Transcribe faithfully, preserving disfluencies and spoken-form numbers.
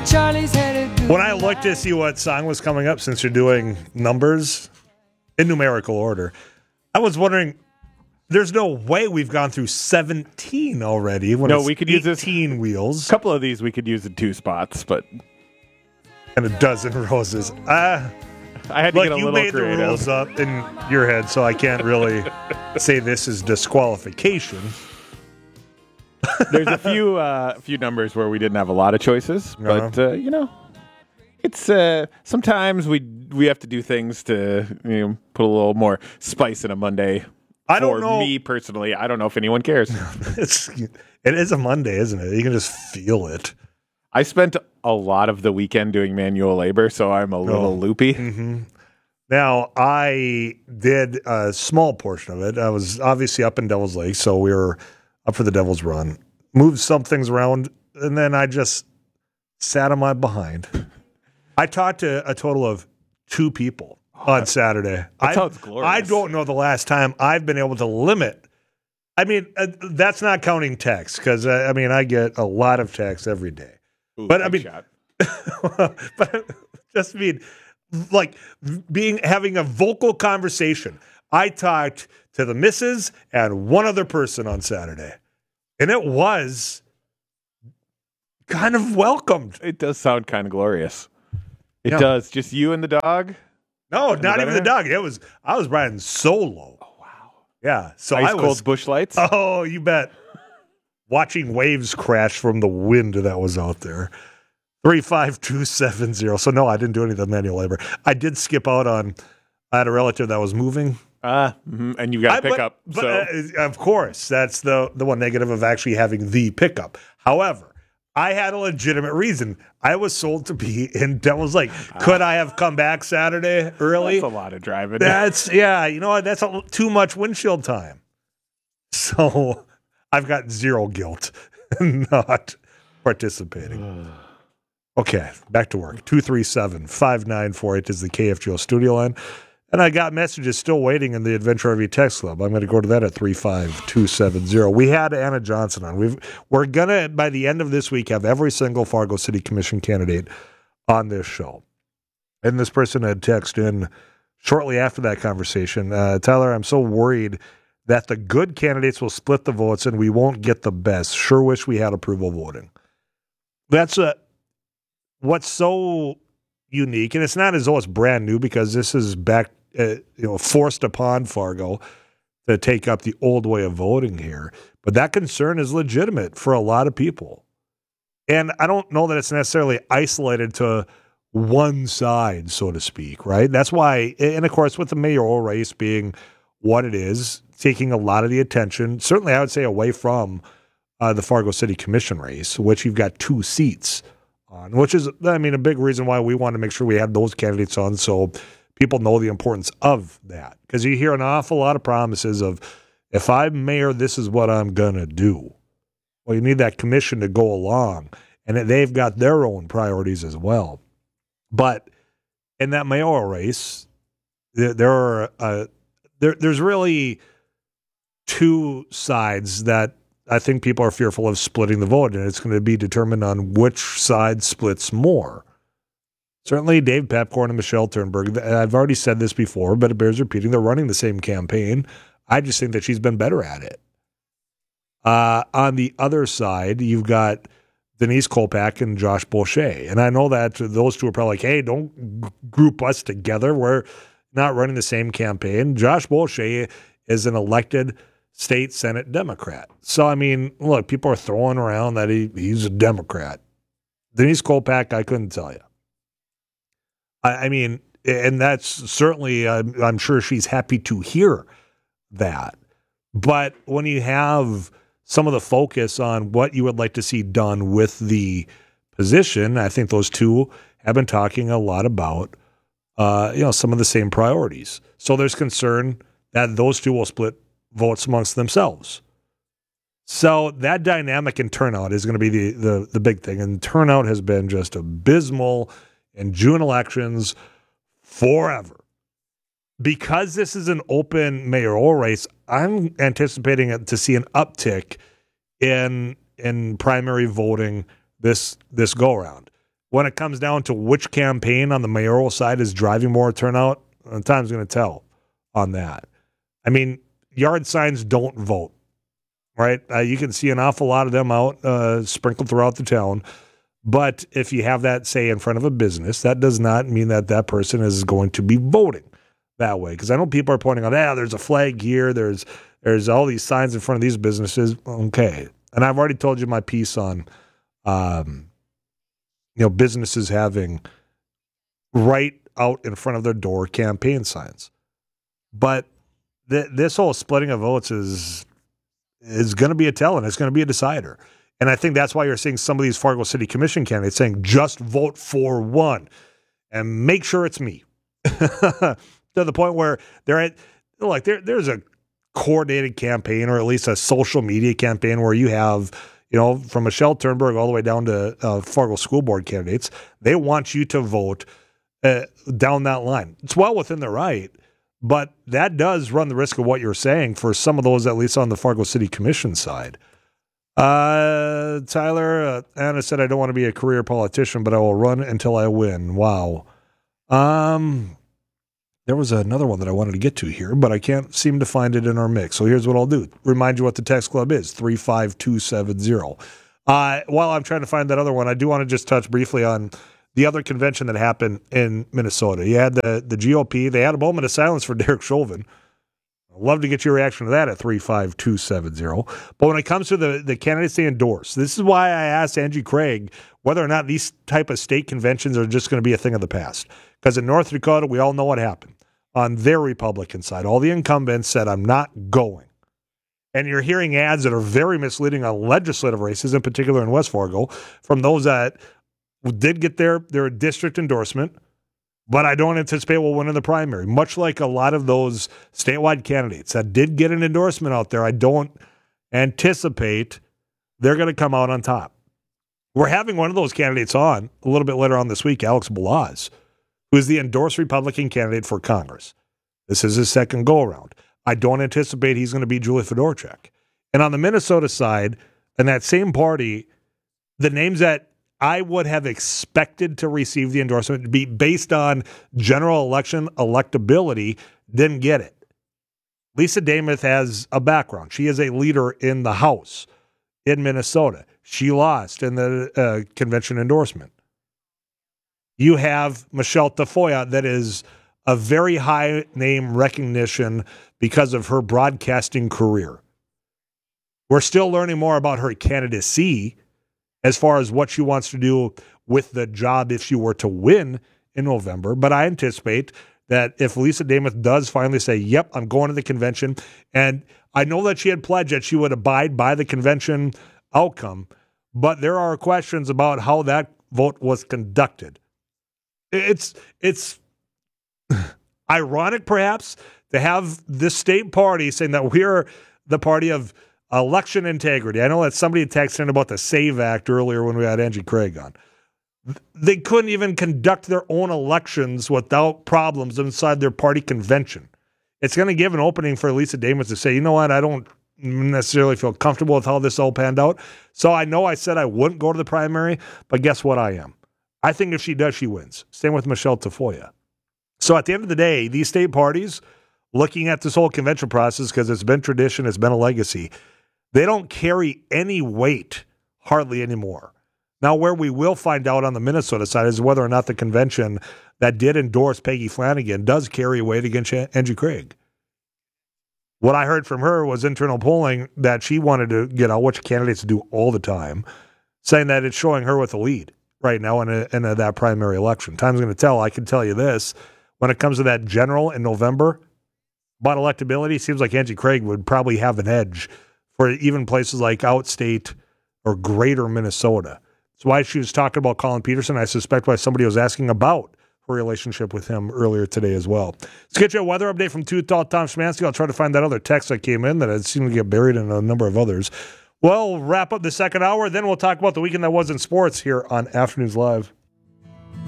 Charlie's headed to When I looked to see what song was coming up, since you're doing numbers in numerical order, I was wondering, there's no way we've gone through seventeen already. When No, it's we could use this- eighteen wheels A couple of these we could use in two spots, but and a dozen roses. Uh, I had to look, get a you little made creative. the rules up in your head, so I can't really say this is disqualification. There's a few uh, few numbers where we didn't have a lot of choices, but uh, you know, it's uh, sometimes we we have to do things to you know put a little more spice in a Monday. I don't For know. me personally, I don't know if anyone cares. It's it is a Monday, isn't it? You can just feel it. I spent a lot of the weekend doing manual labor, so I'm a little Oh. loopy. Mm-hmm. Now, I did a small portion of it. I was obviously up in Devil's Lake, so we were up for the Devil's Run. Moved some things around, and then I just sat on my behind. I talked to a total of two people on Saturday. That I, sounds glorious. I don't know the last time I've been able to limit. I mean, uh, that's not counting text, because, uh, I mean, I get a lot of texts every day. Ooh, But I big mean, shot. but just mean like being having a vocal conversation. I talked to the missus and one other person on Saturday, and it was kind of welcomed. It does sound kind of glorious. It Yeah. does. Just you and the dog. No, And not the even the better? dog. It was I was riding solo. Oh wow! Yeah, so Ice I cold was. bush lights. Oh, you bet. Watching waves crash from the wind that was out there. three five two seven zero. So, no, I didn't do any of the manual labor. I did skip out on, I had a relative that was moving. Ah, mhm, and you got I- to pick but, up. But, so uh, of course, that's the, the one negative of actually having the pickup. However, I had a legitimate reason. I was sold to be in Devil's Lake. Could I have come back Saturday early? that's a lot of driving. That's, yeah, you know what? That's a, too much windshield time. So I've got zero guilt in not participating. Okay, back to work. two three seven, five nine four eight is the K F G O studio line. And I got messages still waiting in the Adventure R V Text Club. I'm going to go to that at three five two seven zero. We had Anna Johnson on. We've, we're going to, by the end of this week, have every single Fargo City Commission candidate on this show. And this person had texted in shortly after that conversation, uh, Tyler, I'm so worried that the good candidates will split the votes and we won't get the best. Sure wish we had approval voting. That's a, what's so unique, and it's not as though it's brand new because this is back, uh, you know, forced upon Fargo to take up the old way of voting here. But that concern is legitimate for a lot of people. And I don't know that it's necessarily isolated to one side, so to speak, right? That's why, and of course, with the mayoral race being what it is, taking a lot of the attention, certainly I would say away from uh, the Fargo City Commission race, which you've got two seats on, which is, I mean, a big reason why we want to make sure we have those candidates on so people know the importance of that. Because you hear an awful lot of promises of, if I'm mayor, this is what I'm going to do. Well, you need that commission to go along, and they've got their own priorities as well. But in that mayoral race, there, there are uh, there, there's really two sides that I think people are fearful of splitting the vote, and it's going to be determined on which side splits more. Certainly Dave Pepcorn and Michelle Turnberg, I've already said this before, but it bears repeating, they're running the same campaign. I just think that she's been better at it. Uh, on the other side, you've got Denise Kolpak and Josh Boucher. And I know that those two are probably like, hey, don't g- group us together. We're not running the same campaign. Josh Boucher is an elected state Senate Democrat. So, I mean, look, people are throwing around that he, he's a Democrat. Denise Kolpak, I couldn't tell you. I, I mean, and that's certainly, I'm, I'm sure she's happy to hear that. But when you have some of the focus on what you would like to see done with the position, I think those two have been talking a lot about, uh, you know, some of the same priorities. So there's concern that those two will split votes amongst themselves. So that dynamic and turnout is going to be the, the, the big thing. And turnout has been just abysmal in June elections forever. Because this is an open mayoral race, I'm anticipating to see an uptick in in primary voting this this go around. when it comes down to which campaign on the mayoral side is driving more turnout, time's going to tell on that. I mean, yard signs don't vote, right? Uh, you can see an awful lot of them out uh, sprinkled throughout the town. But if you have that, say, in front of a business, that does not mean that that person is going to be voting that way. Because I know people are pointing out, ah, there's a flag here, there's there's all these signs in front of these businesses. Okay. And I've already told you my piece on, um, you know, businesses having right out in front of their door campaign signs. But th- this whole splitting of votes is is going to be a tell, and it's going to be a decider. And I think that's why you're seeing some of these Fargo City Commission candidates saying, just vote for one and make sure it's me. To the point where they're at, like, there, there's a coordinated campaign, or at least a social media campaign, where you have, you know, from Michelle Turnberg all the way down to uh, Fargo School Board candidates. They want you to vote uh, down that line. It's well within their right, but that does run the risk of what you're saying for some of those, at least on the Fargo City Commission side. Uh, Tyler, uh, Anna said, I don't want to be a career politician, but I will run until I win. Wow. Um, there was another one that I wanted to get to here, but I can't seem to find it in our mix. So here's what I'll do. Remind you what the text club is, three five two seven zero. Uh, while I'm trying to find that other one, I do want to just touch briefly on the other convention that happened in Minnesota. You had the, the G O P. They had a moment of silence for Derek Chauvin. I'd love to get your reaction to that at three five two seven zero. But when it comes to the, the candidates they endorse, this is why I asked Angie Craig whether or not these type of state conventions are just going to be a thing of the past. Because in North Dakota, we all know what happened. On their Republican side, all the incumbents said, I'm not going. And you're hearing ads that are very misleading on legislative races, in particular in West Fargo, from those that did get their, their district endorsement, but I don't anticipate will win in the primary. Much like a lot of those statewide candidates that did get an endorsement out there, I don't anticipate they're going to come out on top. We're having one of those candidates on a little bit later on this week, Alex Balaz, who is the endorsed Republican candidate for Congress. This is his second go-around. I don't anticipate he's going to beat Julie Fedorchak. And on the Minnesota side, in that same party, the names that I would have expected to receive the endorsement to be based on general election electability didn't get it. Lisa Damuth has a background. She is a leader in the House in Minnesota. She lost in the uh, convention endorsement. You have Michelle Tafoya, that is a very high name recognition because of her broadcasting career. We're still learning more about her candidacy as far as what she wants to do with the job if she were to win in November. But I anticipate that if Lisa Damuth does finally say, yep, I'm going to the convention, and I know that she had pledged that she would abide by the convention outcome, but there are questions about how that vote was conducted. It's it's ironic, perhaps, to have this state party saying that we're the party of election integrity. I know that somebody texted in about the SAVE Act earlier when we had Angie Craig on. They couldn't even conduct their own elections without problems inside their party convention. It's going to give an opening for Lisa Damuth to say, you know what, I don't necessarily feel comfortable with how this all panned out. So I know I said I wouldn't go to the primary, but guess what I am? I think if she does, she wins. Same with Michelle Tafoya. So at the end of the day, these state parties, looking at this whole convention process, because it's been tradition, it's been a legacy, they don't carry any weight hardly anymore. Now, where we will find out on the Minnesota side is whether or not the convention that did endorse Peggy Flanagan does carry weight against Angie Craig. What I heard from her was internal polling that she wanted to get out, which candidates do all the time, saying that it's showing her with a lead right now in, a, in a, that primary election. Time's going to tell. I can tell you this. When it comes to that general in November, about electability, seems like Angie Craig would probably have an edge for even places like outstate or greater Minnesota. That's why she was talking about Colin Peterson. I suspect why somebody was asking about her relationship with him earlier today as well. Let's get you a weather update from Too Tall Tom Szymanski. I'll try to find that other text that came in that had seemed to get buried in a number of others. We'll wrap up the second hour, then we'll talk about the weekend that was in sports here on Afternoons Live.